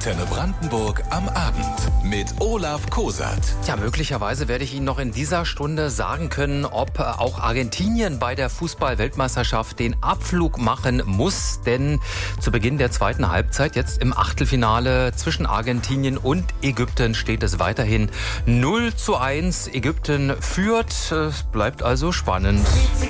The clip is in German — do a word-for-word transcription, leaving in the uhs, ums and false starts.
Antenne Brandenburg am Abend mit Olaf Kosat. Ja, möglicherweise werde ich Ihnen noch in dieser Stunde sagen können, ob auch Argentinien bei der Fußball-Weltmeisterschaft den Abflug machen muss. Denn zu Beginn der zweiten Halbzeit, jetzt im Achtelfinale zwischen Argentinien und Ägypten, steht es weiterhin null zu eins. Ägypten führt. Es bleibt also spannend.